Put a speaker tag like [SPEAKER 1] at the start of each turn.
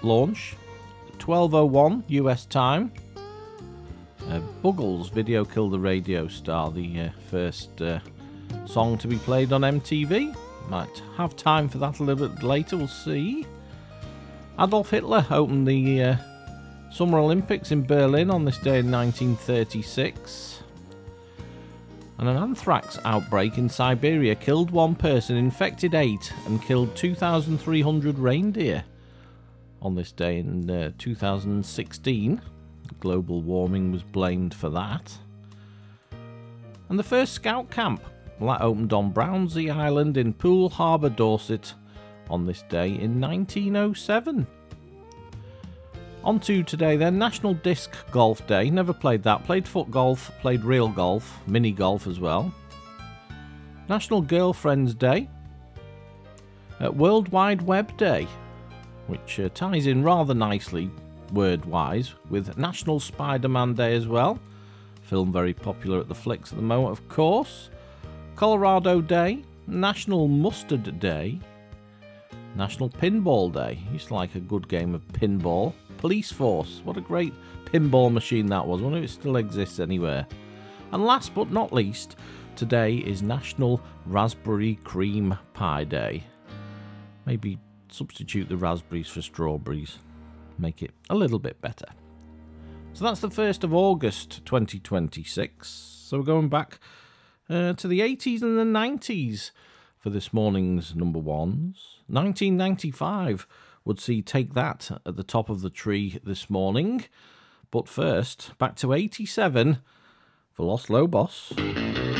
[SPEAKER 1] launch, 12:01 US time. Buggles, Video Killed the Radio Star, the first song to be played on MTV. Might have time for that a little bit later, we'll see. Adolf Hitler opened the Summer Olympics in Berlin on this day in 1936. And an anthrax outbreak in Siberia killed one person, infected 8, and killed 2,300 reindeer on this day in 2016. Global warming was blamed for that. And the first scout camp, well, that opened on Brownsea Island in Poole Harbour, Dorset, on this day in 1907. On to today then, National Disc Golf Day. Never played that. Played foot golf, played real golf, mini golf as well. National Girlfriends Day. World Wide Web Day, which ties in rather nicely, word-wise, with National Spider-Man Day as well. Film very popular at the flicks at the moment, of course. Colorado Day. National Mustard Day. National Pinball Day. Used to like a good game of pinball. Police Force. What a great pinball machine that was. I wonder if it still exists anywhere. And last but not least, today is National Raspberry Cream Pie Day. Maybe substitute the raspberries for strawberries. Make it a little bit better. So that's the 1st of August 2026. So we're going back to the 80s and the 90s for this morning's number ones. 1995 would see Take That at the top of the tree this morning. But first, back to 87 for Los Lobos.